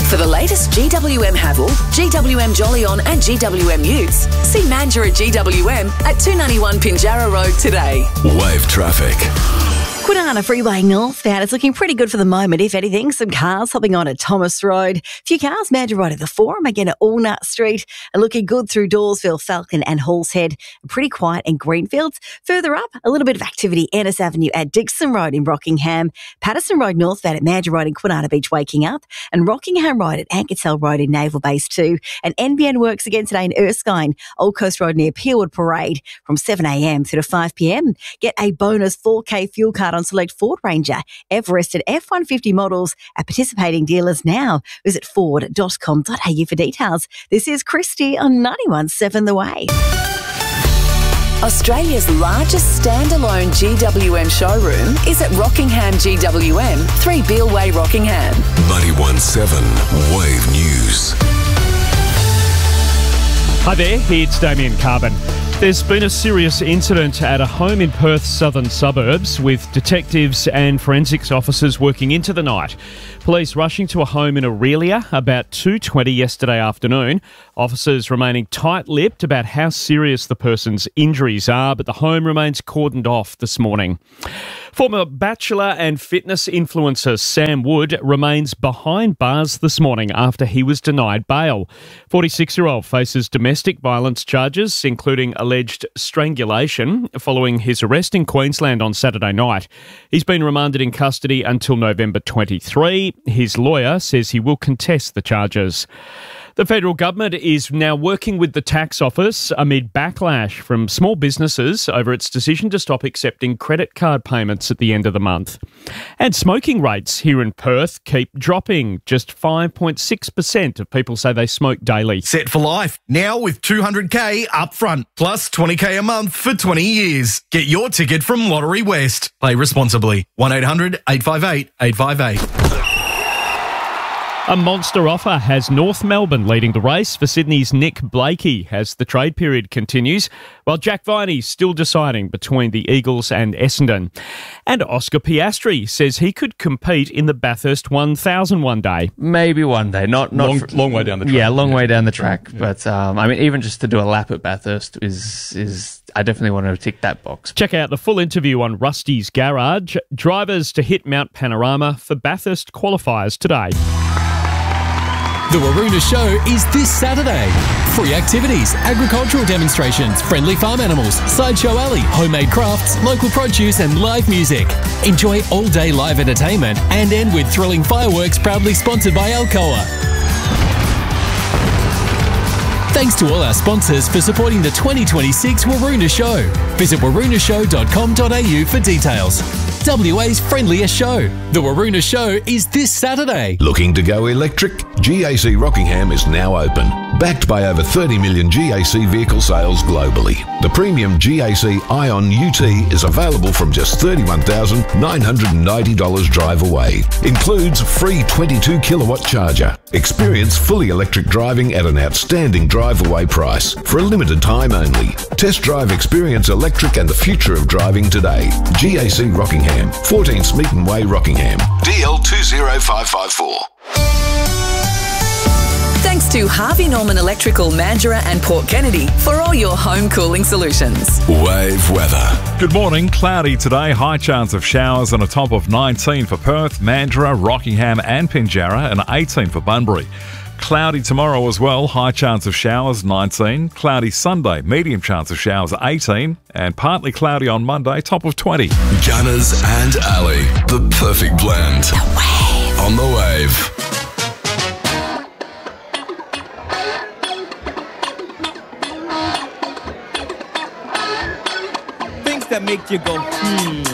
For the latest GWM Haval, GWM Jolyon and GWM Utes, see Mandurah GWM at 291 Pinjarra Road today. Wave traffic. Kwinana Freeway northbound. It's looking pretty good for the moment. If anything, some cars hopping on at Thomas Road. A few cars, Mandurah Road at the Forum, again at Allnut Street. And looking good through Dawesville, Falcon and Halls Head. Pretty quiet in Greenfields. Further up, a little bit of activity. Ennis Avenue at Dixon Road in Rockingham. Patterson Road northbound at Mandurah Road in Kwinana Beach waking up. And Rockingham Road at Ankertel Road in Naval Base 2. And NBN works again today in Erskine. Old Coast Road near Peelwood Parade from 7am through to 5pm. Get a bonus 4K fuel card on select Ford Ranger, Everest and F-150 models at participating dealers now. Visit ford.com.au for details. This is Christy on 91.7 The Wave. Australia's largest standalone GWM showroom is at Rockingham GWM, 3 Beale Way, Rockingham. 91.7 Wave News. Hi there, it's Damien Carbon. There's been a serious incident at a home in Perth's southern suburbs with detectives and forensics officers working into the night. Police rushing to a home in Aurelia about 2:20 yesterday afternoon. Officers remaining tight-lipped about how serious the person's injuries are, but the home remains cordoned off this morning. Former Bachelor and fitness influencer Sam Wood remains behind bars this morning after he was denied bail. 46-year-old faces domestic violence charges, including alleged strangulation, following his arrest in Queensland on Saturday night. He's been remanded in custody until November 23. His lawyer says he will contest the charges. The federal government is now working with the tax office amid backlash from small businesses over its decision to stop accepting credit card payments at the end of the month. And smoking rates here in Perth keep dropping. Just 5.6% of people say they smoke daily. Set for life, now with $200k up front, plus $20k a month for 20 years. Get your ticket from Lottery West. Play responsibly. 1-800-858-858. A monster offer has North Melbourne leading the race for Sydney's Nick Blakey as the trade period continues, while Jack Viney's still deciding between the Eagles and Essendon. And Oscar Piastri says he could compete in the Bathurst 1000 one day. Maybe one day, not long way down the track. Yeah, long way down the track. Yeah. But I mean, even just to do a lap at Bathurst is I definitely want to tick that box. Check out the full interview on Rusty's Garage. Drivers to hit Mount Panorama for Bathurst qualifiers today. The Waroona Show is this Saturday. Free activities, agricultural demonstrations, friendly farm animals, sideshow alley, homemade crafts, local produce and live music. Enjoy all-day live entertainment and end with thrilling fireworks proudly sponsored by Alcoa. Thanks to all our sponsors for supporting the 2026 Waroona Show. Visit waroonashow.com.au for details. WA's friendliest show. The Waroona Show is this Saturday. Looking to go electric? GAC Rockingham is now open. Backed by over 30 million GAC vehicle sales globally. The premium GAC Ion UT is available from just $31,990 drive away. Includes free 22 kilowatt charger. Experience fully electric driving at an outstanding drive away price for a limited time only. Test drive Experience Electric and the future of driving today. GAC Rockingham, 14 Smeaton Way, Rockingham. DL 20554. Thanks to Harvey Norman Electrical, Mandurah and Port Kennedy for all your home cooling solutions. Wave weather. Good morning. Cloudy today. High chance of showers and a top of 19 for Perth, Mandurah, Rockingham and Pinjarra, and 18 for Bunbury. Cloudy tomorrow as well. High chance of showers, 19. Cloudy Sunday. Medium chance of showers, 18. And partly cloudy on Monday, top of 20. Gunners and Ali. The perfect blend. The Wave. On the Wave. Things that make you go,